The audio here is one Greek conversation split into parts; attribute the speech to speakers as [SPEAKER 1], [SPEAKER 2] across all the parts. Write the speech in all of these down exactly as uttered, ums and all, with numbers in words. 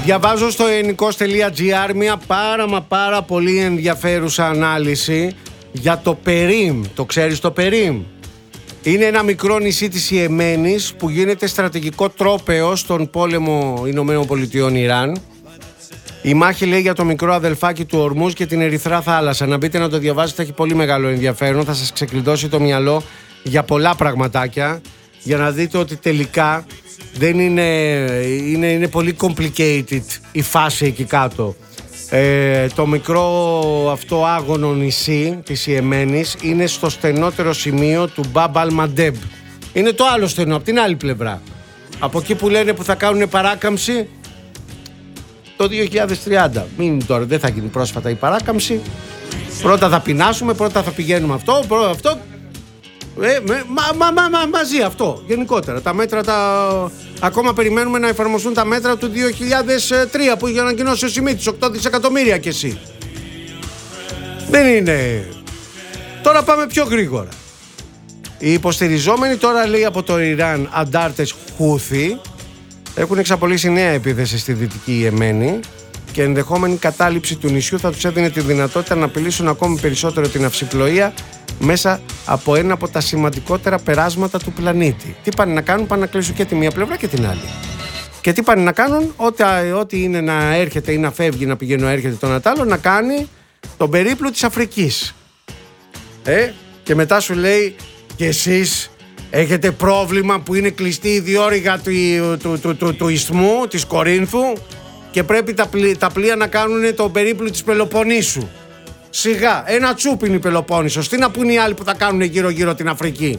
[SPEAKER 1] Διαβάζω στο ελληνικός τελεία τζι άρ μια πάρα μα πάρα πολύ ενδιαφέρουσα ανάλυση για το Περίμ. Το ξέρεις το Περίμ? Είναι ένα μικρό νησί της Ιεμένης που γίνεται στρατηγικό τρόπαιο στον πόλεμο Ηνωμένων Πολιτειών Ιράν. Η μάχη, λέει, για το μικρό αδελφάκι του Ορμούζ και την Ερυθρά Θάλασσα. Να μπείτε να το διαβάσετε, έχει πολύ μεγάλο ενδιαφέρον. Θα σας ξεκλειδώσει το μυαλό για πολλά πραγματάκια, για να δείτε ότι τελικά δεν είναι, είναι, είναι πολύ complicated η φάση εκεί κάτω. Ε, το μικρό αυτό άγωνο νησί της Ιεμένης είναι στο στενότερο σημείο του Μπαμπ αλ Μαντέμπ. Είναι το άλλο στενό, από την άλλη πλευρά. Από εκεί που λένε που θα κάνουν παράκαμψη το δύο χιλιάδες τριάντα. Μην τώρα, δεν θα γίνει πρόσφατα η παράκαμψη. Πρώτα θα πεινάσουμε, πρώτα θα πηγαίνουμε αυτό, πρώτα αυτό. Ε, με, μα, μα, μα, μα, μαζί αυτό, γενικότερα. Τα μέτρα τα... Ακόμα περιμένουμε να εφαρμοστούν τα μέτρα του δύο χιλιάδες τρία που είχε ανακοινώσει ο Σιμίτης, οκτώ δισεκατομμύρια κι εσύ. Δεν είναι. Τώρα πάμε πιο γρήγορα. Οι υποστηριζόμενοι τώρα, λέει, από το Ιράν αντάρτες Χούθι έχουν εξαπολύσει νέα επίθεση στη Δυτική Ιεμένη και ενδεχόμενη κατάληψη του νησιού θα τους έδινε τη δυνατότητα να απειλήσουν ακόμη περισσότερο την αυσιπλοεία μέσα από ένα από τα σημαντικότερα περάσματα του πλανήτη. Τι πάνε να κάνουν? Πάνε να κλείσουν και τη μία πλευρά και την άλλη. Και τι πάνε να κάνουν? Ό,τι, ό,τι είναι να έρχεται ή να φεύγει, να πηγαίνει, να έρχεται τον Ατάλο, να κάνει τον περίπλου της Αφρικής. Ε, και μετά σου λέει, και εσείς έχετε πρόβλημα που είναι κλειστή η διόρυγα του, του, του, του, του Ισθμού, της Κορίνθου, και πρέπει τα, πλοία, τα πλοία να κάνουν τον περίπλου της Πελοποννήσου. Σιγά, ένα τσουπ είναι η Πελοπόννησος. Τι να πούνε οι άλλοι που θα κάνουν γύρω-γύρω την Αφρική?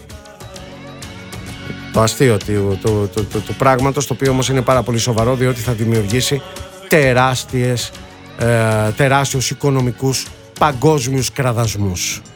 [SPEAKER 1] Το αστείο του, του, του, του, του πράγματος, το οποίο όμως είναι πάρα πολύ σοβαρό, διότι θα δημιουργήσει τεράστιες, ε, τεράστιους οικονομικούς παγκόσμιους κραδασμούς.